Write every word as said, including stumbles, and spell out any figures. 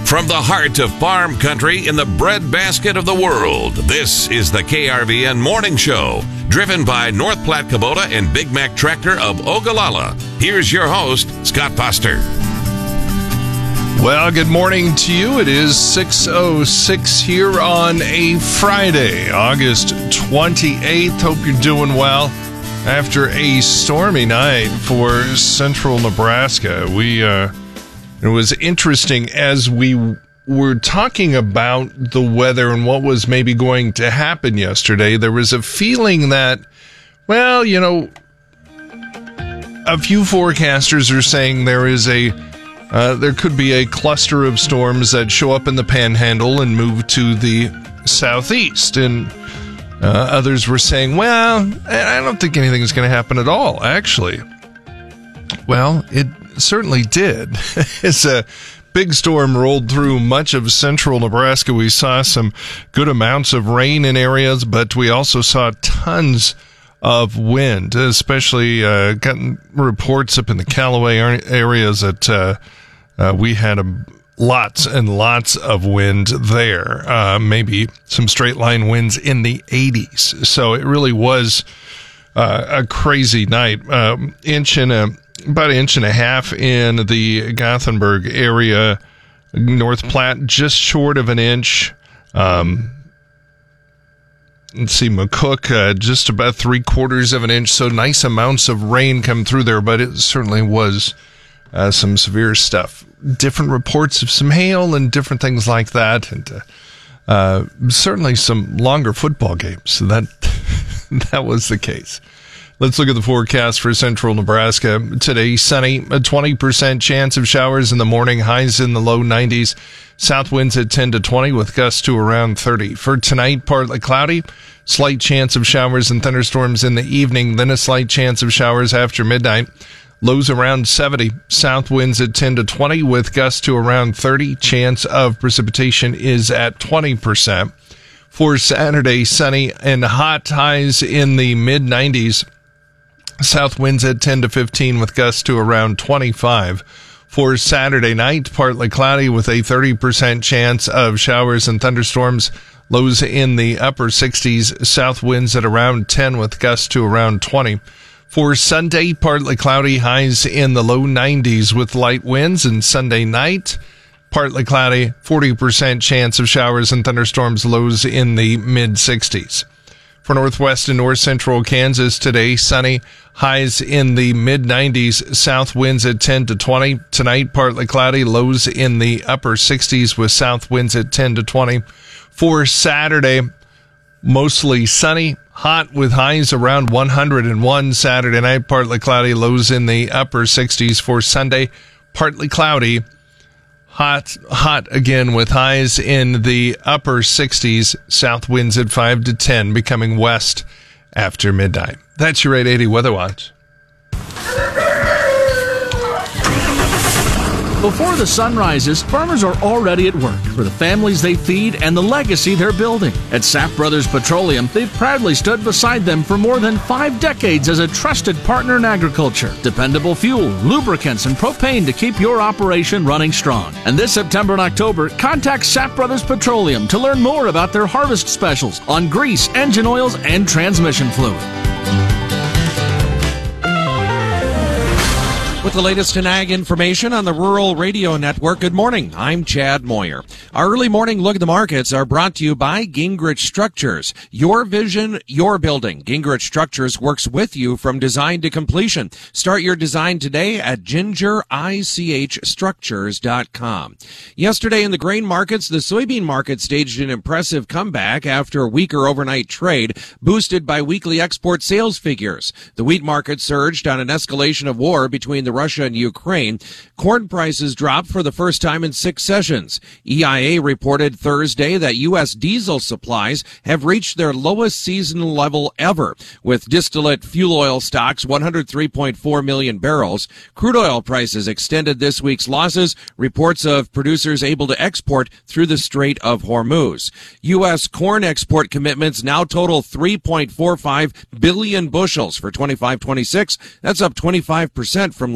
From the heart of farm country in the breadbasket of the world, this is the K R V N Morning Show, driven by North Platte Kubota and Big Mac Tractor of Ogallala. Here's your host, Scott Foster. Well, good morning to you. It is six oh six here on a Friday, August twenty-eighth. Hope you're doing well. After a stormy night for central Nebraska, we uh, it was interesting as we were talking about the weather and what was maybe going to happen yesterday. There was a feeling that, well, you know, a few forecasters are saying there is a uh, there could be a cluster of storms that show up in the Panhandle and move to the southeast, and uh, others were saying, well, I don't think anything is going to happen at all, actually. Well, it certainly did. As a big storm rolled through much of central Nebraska, we saw some good amounts of rain in areas, but we also saw tons of wind, especially uh, gotten reports up in the Callaway areas that uh, uh, we had a, lots and lots of wind there, uh, maybe some straight line winds in the eighties. So it really was uh, a crazy night. Um, inch and a About an inch and a half in the Gothenburg area, North Platte just short of an inch. Um, let's see, McCook uh, just about three quarters of an inch. So nice amounts of rain come through there, but it certainly was uh, some severe stuff. Different reports of some hail and different things like that, and uh, uh, certainly some longer football games. So that that was the case. Let's look at the forecast for central Nebraska. Today, sunny, a twenty percent chance of showers in the morning, highs in the low nineties. South winds at ten to twenty with gusts to around thirty. For tonight, partly cloudy, slight chance of showers and thunderstorms in the evening, then a slight chance of showers after midnight. Lows around seventy. South winds at ten to twenty with gusts to around thirty. Chance of precipitation is at twenty percent. For Saturday, sunny and hot, highs in the mid nineties. South winds at ten to fifteen with gusts to around twenty-five. For Saturday night, partly cloudy with a thirty percent chance of showers and thunderstorms. Lows in the upper sixties. South winds at around ten with gusts to around twenty. For Sunday, partly cloudy, highs in the low nineties with light winds. And Sunday night, partly cloudy, forty percent chance of showers and thunderstorms. Lows in the mid sixties. For northwest and north central Kansas today, sunny, highs in the mid nineties, south winds at ten to twenty. Tonight, partly cloudy, lows in the upper sixties with south winds at ten to twenty. For Saturday, mostly sunny, hot with highs around one hundred one. Saturday night, partly cloudy, lows in the upper sixties. For Sunday, partly cloudy, Hot, hot again with highs in the upper sixties, south winds at five to ten, becoming west after midnight. That's your eight eighty Weather Watch. Before the sun rises, farmers are already at work for the families they feed and the legacy they're building. At Sapp Brothers Petroleum, they've proudly stood beside them for more than five decades as a trusted partner in agriculture. Dependable fuel, lubricants, and propane to keep your operation running strong. And this September and October, contact Sapp Brothers Petroleum to learn more about their harvest specials on grease, engine oils, and transmission fluid. With the latest in ag information on the Rural Radio Network, good morning. I'm Chad Moyer. Our early morning look at the markets are brought to you by Gingrich Structures. Your vision, your building. Gingrich Structures works with you from design to completion. Start your design today at ginger ich structures dot com. Yesterday in the grain markets, the soybean market staged an impressive comeback after a weaker overnight trade, boosted by weekly export sales figures. The wheat market surged on an escalation of war between the Russia and Ukraine. Corn prices dropped for the first time in six sessions. E I A reported Thursday that U S diesel supplies have reached their lowest seasonal level ever, with distillate fuel oil stocks one hundred three point four million barrels. Crude oil prices extended this week's losses, reports of producers able to export through the Strait of Hormuz. U S corn export commitments now total three point four five billion bushels for twenty-five twenty-six. That's up twenty-five percent from